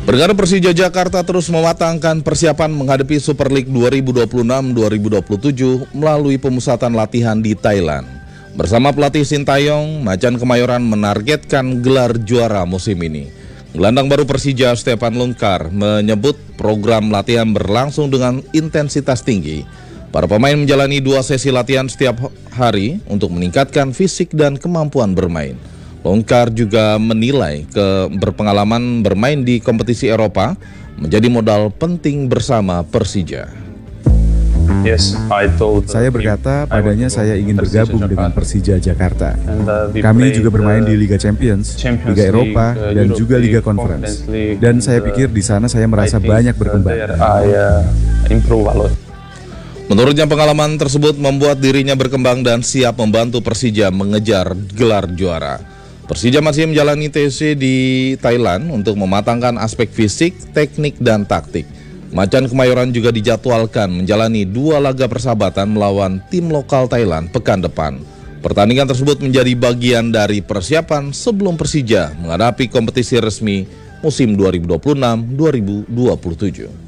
Bergara Persija Jakarta terus mematangkan persiapan menghadapi Super League 2026-2027 melalui pemusatan latihan di Thailand. Bersama pelatih Sintayong, Macan Kemayoran menargetkan gelar juara musim ini. Gelandang baru Persija, Stefan Lungkar, menyebut program latihan berlangsung dengan intensitas tinggi. Para pemain menjalani 2 sesi latihan setiap hari untuk meningkatkan fisik dan kemampuan bermain. Lungkar juga menilai berpengalaman bermain di kompetisi Eropa menjadi modal penting bersama Persija. Saya berkata padanya saya ingin bergabung dengan Persija Jakarta. Kami juga bermain di Liga Champions, Liga Eropa, dan juga Liga Conference. Dan saya pikir di sana saya merasa banyak berkembang. Menurutnya pengalaman tersebut membuat dirinya berkembang dan siap membantu Persija mengejar gelar juara. Persija masih menjalani TC di Thailand untuk mematangkan aspek fisik, teknik, dan taktik. Macan Kemayoran juga dijadwalkan menjalani 2 laga persahabatan melawan tim lokal Thailand pekan depan. Pertandingan tersebut menjadi bagian dari persiapan sebelum Persija menghadapi kompetisi resmi musim 2026-2027.